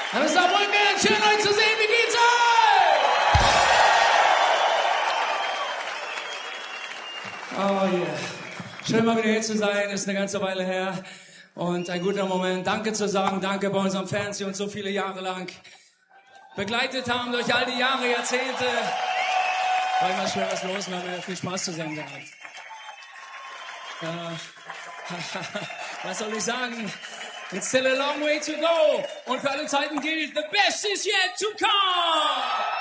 Hallo Saarbrücken, schön euch zu sehen, wie geht's euch? Oh yeah. Schön mal wieder hier zu sein, ist eine ganze Weile her. Und ein guter Moment, danke zu sagen, danke bei unserem Fans, die uns so viele Jahre lang begleitet haben, durch all die Jahre, Jahrzehnte. War immer schwer was los, wir haben viel Spaß zusammen gehabt. Was soll ich sagen? It's still a long way to go. Und für alle Zeiten gilt, the best is yet to come.